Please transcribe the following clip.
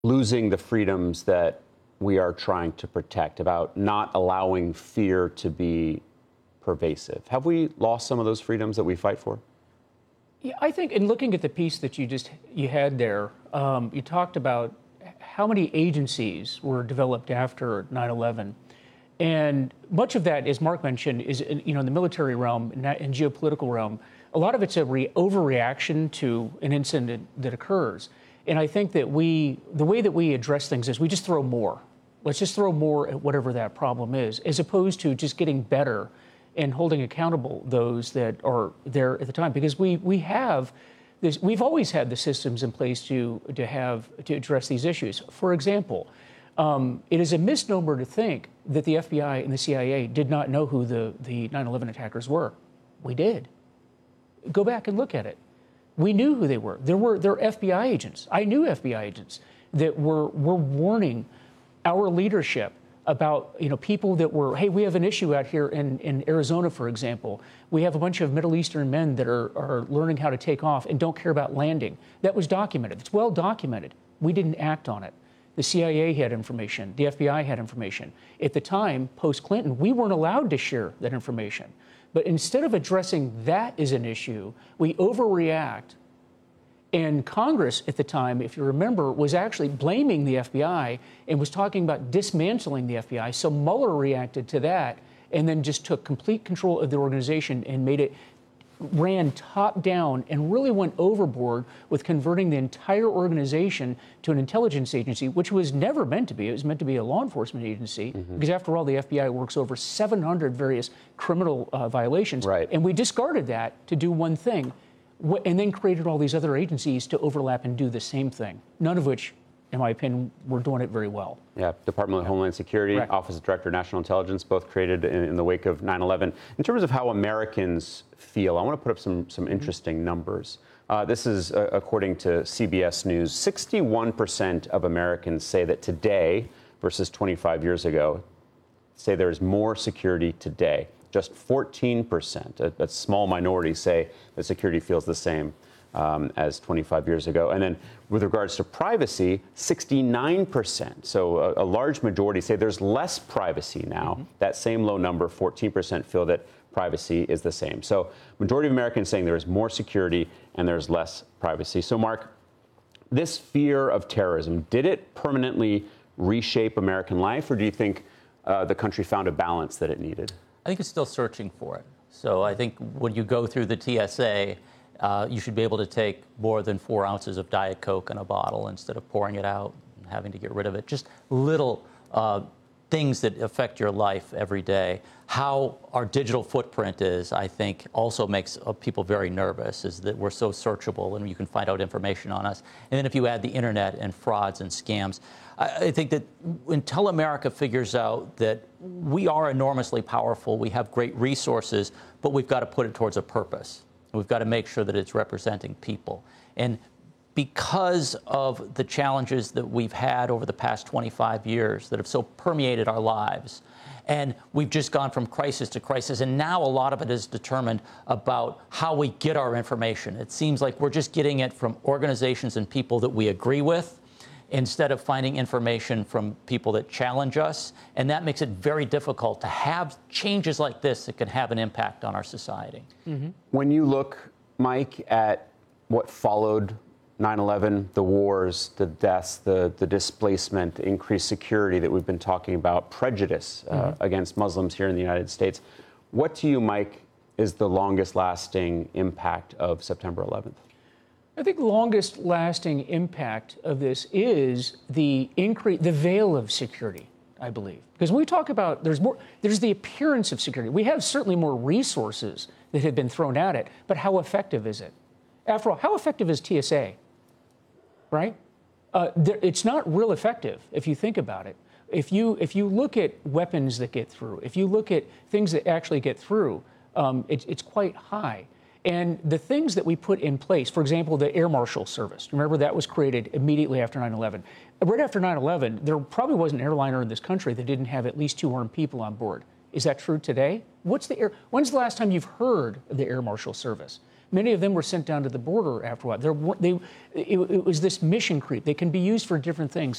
losing the freedoms that we are trying to protect, about not allowing fear to be pervasive. Have we lost some of those freedoms that we fight for? Yeah, I think in looking at the piece that you had there, you talked about how many agencies were developed after 9/11. And much of that, as Mark mentioned, is in the military realm and geopolitical realm. A lot of it's a overreaction to an incident that occurs. And I think that the way that we address things is we just throw more. Let's just throw more at whatever that problem is, as opposed to just getting better and holding accountable those that are there at the time. Because we have this, we've always had the systems in place to address these issues. For example, it is a misnomer to think that the FBI and the CIA did not know who the 9/11 attackers were. We did. Go back and look at it. We knew who they were. There were FBI agents. I knew FBI agents that were warning our leadership about people that were, hey, we have an issue out here in Arizona, for example. We have a bunch of Middle Eastern men that are learning how to take off and don't care about landing. That was documented. It's well documented. We didn't act on it. The CIA had information. The FBI had information. At the time, post-Clinton, we weren't allowed to share that information. But instead of addressing that as an issue, we overreact. And Congress at the time, if you remember, was actually blaming the FBI and was talking about dismantling the FBI. So Mueller reacted to that and then just took complete control of the organization and ran top down and really went overboard with converting the entire organization to an intelligence agency, which was never meant to be. It was meant to be a law enforcement agency, because after all, the FBI works over 700 various criminal violations. Right. And we discarded that to do one thing, and then created all these other agencies to overlap and do the same thing, none of which, in my opinion, were doing it very well. Yeah, Department of Homeland Security, Correct. Office of Director of National Intelligence, both created in the wake of 9/11. In terms of how Americans feel, I want to put up some interesting numbers. This is according to CBS News. 61% of Americans say that today, versus 25 years ago, say there is more security today. Just 14%, a small minority, say that security feels the same as 25 years ago. And then with regards to privacy, 69%. So a large majority say there's less privacy now. That same low number, 14%, feel that privacy is the same. So majority of Americans saying there is more security and there's less privacy. So Mark, this fear of terrorism, did it permanently reshape American life, or do you think the country found a balance that it needed? I think it's still searching for it. So I think when you go through the TSA, you should be able to take more than 4 ounces of Diet Coke in a bottle instead of pouring it out and having to get rid of it. Just little things that affect your life every day. How our digital footprint is, I think, also makes people very nervous, is that we're so searchable and you can find out information on us. And then if you add the internet and frauds and scams, I think that until America figures out that we are enormously powerful, we have great resources, but we've got to put it towards a purpose. We've got to make sure that it's representing people. And because of the challenges that we've had over the past 25 years that have so permeated our lives, and we've just gone from crisis to crisis, and now a lot of it is determined about how we get our information. It seems like we're just getting it from organizations and people that we agree with, instead of finding information from people that challenge us. And that makes it very difficult to have changes like this that can have an impact on our society. When you look, Mike, at what followed 9/11, the wars, the deaths, the displacement, the increased security that we've been talking about, prejudice against Muslims here in the United States, what to you, Mike, is the longest lasting impact of September 11th? I think the longest lasting impact of this is the veil of security, I believe. Because when we talk about there's the appearance of security. We have certainly more resources that have been thrown at it, but how effective is it? After all, how effective is TSA? Right? It's not real effective if you think about it. If you look at weapons that get through, if you look at things that actually get through, it's quite high. And the things that we put in place, for example, the Air Marshal Service, remember that was created immediately after 9/11. Right after 9/11, there probably wasn't an airliner in this country that didn't have at least 2 armed people on board. Is that true today? When's the last time you've heard of the Air Marshal Service? Many of them were sent down to the border after a while. It was this mission creep. They can be used for different things.